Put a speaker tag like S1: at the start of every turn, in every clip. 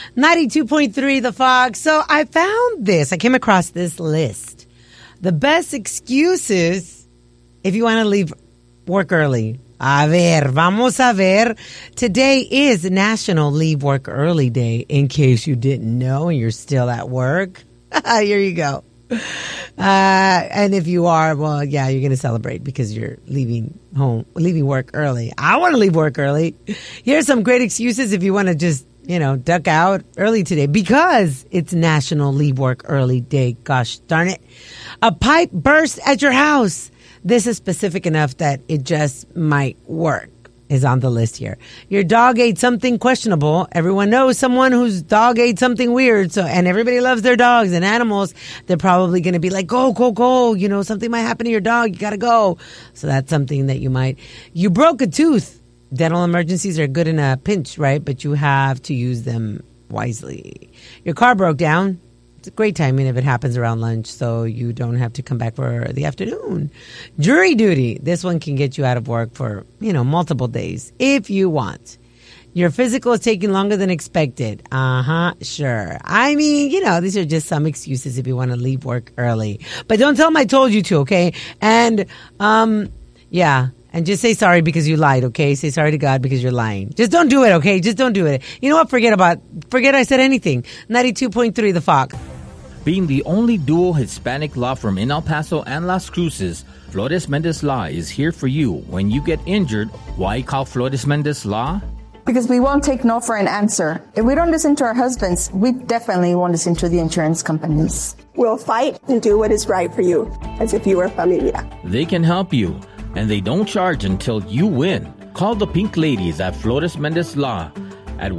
S1: 92.3 The Fox. So I found this. I came across this list. The best excuses if you want to leave work early. A ver, vamos a ver. Today is National Leave Work Early Day, in case you didn't know and you're still at work. Here you go. And if you are, well, yeah, you're going to celebrate because you're leaving work early. I want to leave work early. Here's some great excuses if you want to just, duck out early today because it's National Leave Work Early Day. Gosh darn it. A pipe burst at your house. This is specific enough that it just might work. Is on the list here. Your dog ate something questionable. Everyone knows someone whose dog ate something weird. And everybody loves their dogs and animals. They're probably going to be like, go. Something might happen to your dog. You got to go. So that's something that you broke a tooth. Dental emergencies are good in a pinch, right? But you have to use them wisely. Your car broke down. It's great timing if it happens around lunch, so you don't have to come back for the afternoon. Jury duty. This one can get you out of work for, multiple days if you want. Your physical is taking longer than expected. Sure. I mean, these are just some excuses if you want to leave work early. But don't tell them I told you to, okay? And, and just say sorry because you lied, okay? Say sorry to God because you're lying. Just don't do it, okay? Just don't do it. You know what? Forget I said anything. 92.3 The Fox.
S2: Being the only dual Hispanic law firm in El Paso and Las Cruces, Flores Mendez Law is here for you. When you get injured, why call Flores Mendez Law?
S3: Because we won't take no for an answer. If we don't listen to our husbands, we definitely won't listen to the insurance companies.
S4: We'll fight and do what is right for you, as if you were familia.
S2: They can help you, and they don't charge until you win. Call the Pink Ladies at Flores Mendez Law at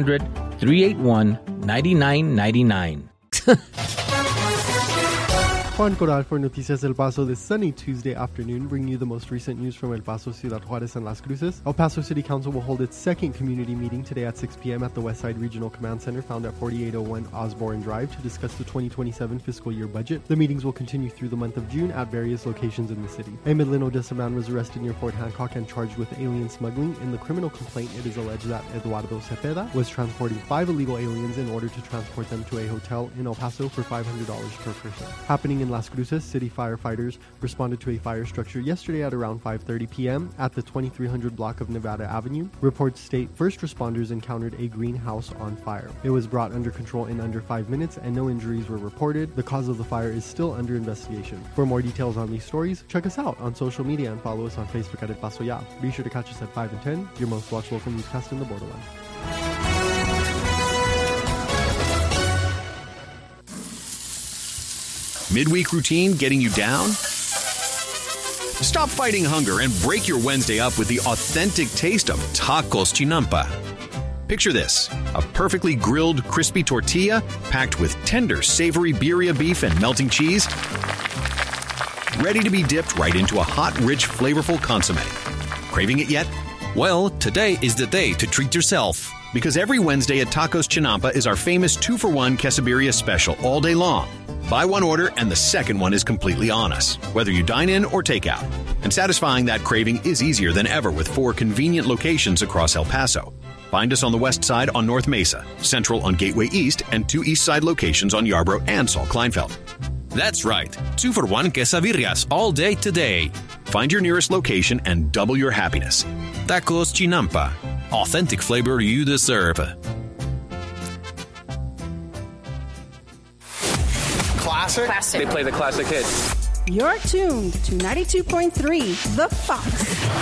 S2: 1-800-381-9999.
S5: Juan Corral for Noticias El Paso this sunny Tuesday afternoon, bringing you the most recent news from El Paso, Ciudad Juarez, and Las Cruces. El Paso City Council will hold its second community meeting today at 6 p.m. at the Westside Regional Command Center found at 4801 Osborne Drive to discuss the 2027 fiscal year budget. The meetings will continue through the month of June at various locations in the city. A Midland-Odessa man was arrested near Fort Hancock and charged with alien smuggling. In the criminal complaint, it is alleged that Eduardo Cepeda was transporting 5 illegal aliens in order to transport them to a hotel in El Paso for $500 per person. Happening in Las Cruces, city firefighters responded to a fire structure yesterday at around 5:30 p.m. at the 2300 block of Nevada Avenue. Reports state first responders encountered a greenhouse on fire. It was brought under control in under 5 minutes and no injuries were reported. The cause of the fire is still under investigation. For more details on these stories, check us out on social media and follow us on Facebook at El Paso Ya. Be sure to catch us at 5 and 10, your most watched local newscast in the borderland.
S6: Midweek routine getting you down? Stop fighting hunger and break your Wednesday up with the authentic taste of Tacos Chinampa. Picture this, a perfectly grilled, crispy tortilla packed with tender, savory birria beef and melting cheese, ready to be dipped right into a hot, rich, flavorful consomme. Craving it yet? Well, today is the day to treat yourself. Because every Wednesday at Tacos Chinampa is our famous 2-for-1 quesadilla special all day long. Buy one order and the second one is completely on us, whether you dine in or take out. And satisfying that craving is easier than ever with 4 convenient locations across El Paso. Find us on the west side on North Mesa, central on Gateway East, and 2 east side locations on Yarborough and Saul Kleinfeld. That's right, 2-for-1 quesadillas all day today. Find your nearest location and double your happiness. Tacos Chinampa. Authentic flavor you deserve.
S7: Classic.
S8: They play the classic hits.
S9: You're tuned to 92.3 The Fox.